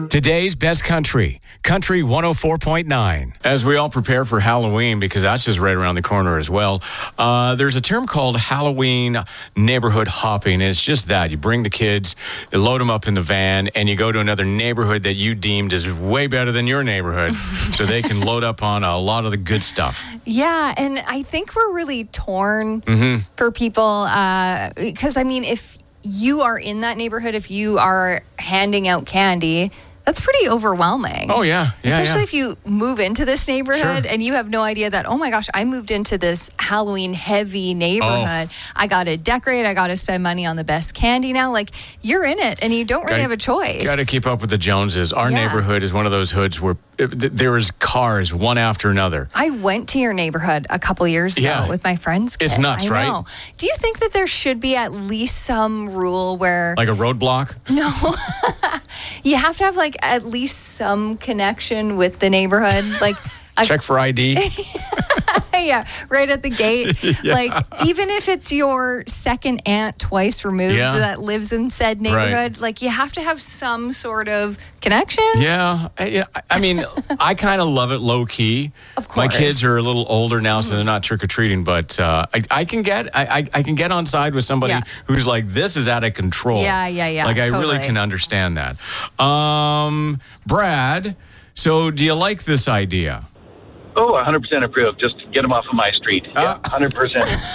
Today's best country, Country 104.9. As we all prepare for Halloween, because that's just right around the corner as well, there's a term called Halloween neighborhood hopping. And it's just that. You bring the kids, you load them up in the van, and you go to another neighborhood that you deemed is way better than your neighborhood so they can load up on a lot of the good stuff. Yeah, and I think we're really torn for people because, I mean, if you are in that neighborhood, if you are handing out candy, that's pretty overwhelming. Oh, yeah. Especially if you move into this neighborhood and you have no idea that, oh my gosh, I moved into this Halloween heavy neighborhood. I got to decorate. I got to spend money on the best candy now. Like, you're in it and you don't really have a choice. Got to keep up with the Joneses. Our neighborhood is one of those hoods where there is cars one after another. I went to your neighborhood a couple years ago with my friend's kid. It's nuts, right? Know. Do you think that there should be at least some rule where... Like a roadblock? No. You have to have, like, at least some connection with the neighborhood. Like... Check for ID. Yeah, right at the gate. Like, even if it's your second aunt twice removed that lives in said neighborhood, like, you have to have some sort of connection. Yeah. I mean, I kind of love it low key. Of course. My kids are a little older now, so they're not trick-or-treating, but I can get on side with somebody who's like, this is out of control. Yeah. Like, I really can understand that. Brad, so do you like this idea? Oh, 100% approve. Just get them off of my street. Yeah, 100%.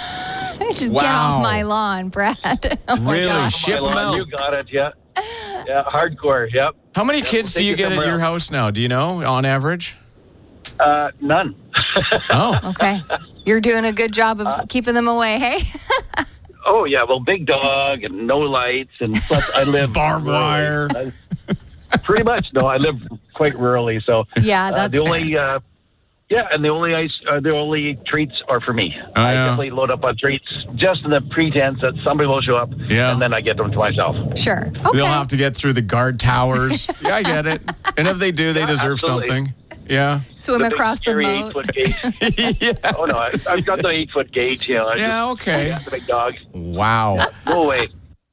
Just get off my lawn, Brad. Really? Ship them out. You got it, yeah. Yeah, hardcore, yep. How many kids do you get at your house now? Do you know, on average? None. Oh. Okay. You're doing a good job of keeping them away, hey? Oh, yeah. Well, big dog and no lights. And plus, I live... Barbed wire. Pretty much. No, I live quite rurally. So yeah, that's the only... and the only treats are for me. I definitely load up on treats just in the pretense that somebody will show up, and then I get them to myself. Sure. Okay. They'll have to get through the guard towers. Yeah, I get it. And if they do, they deserve something. Yeah. Swim across the moat. 8-foot gauge. Oh, no, I've got the 8-foot gauge. You know, okay. The big dog. Wow. No way.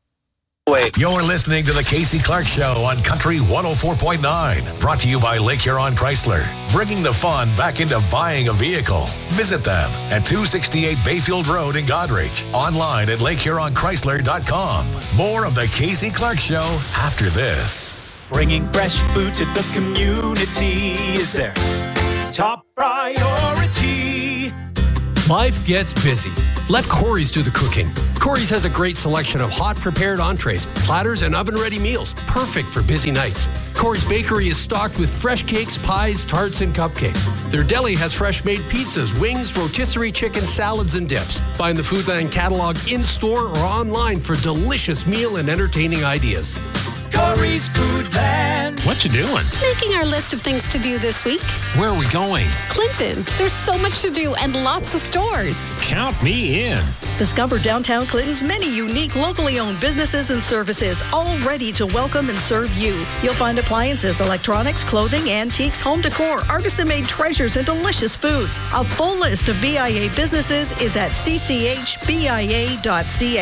You're listening to the Casey Clark Show on Country 104.9. Brought to you by Lake Huron Chrysler. Bringing the fun back into buying a vehicle. Visit them at 268 Bayfield Road in Goderich. Online at LakeHuronChrysler.com. More of the Casey Clark Show after this. Bringing fresh food to the community is their top priority. Life gets busy. Let Corey's do the cooking. Corey's has a great selection of hot prepared entrees, platters, and oven-ready meals, perfect for busy nights. Corey's Bakery is stocked with fresh cakes, pies, tarts, and cupcakes. Their deli has fresh-made pizzas, wings, rotisserie chicken, salads, and dips. Find the Foodland catalog in-store or online for delicious meal and entertaining ideas. Corey's Foodland. What you doing? Making our list of things to do this week. Where are we going? Clinton. There's so much to do and lots of stores. Count me in. Discover downtown Clinton's many unique locally owned businesses and services, all ready to welcome and serve you. You'll find appliances, electronics, clothing, antiques, home decor, artisan-made treasures, and delicious foods. A full list of BIA businesses is at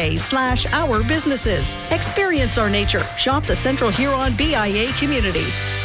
cchbia.ca/our businesses. Experience our nature. Shop the Central Huron BIA community.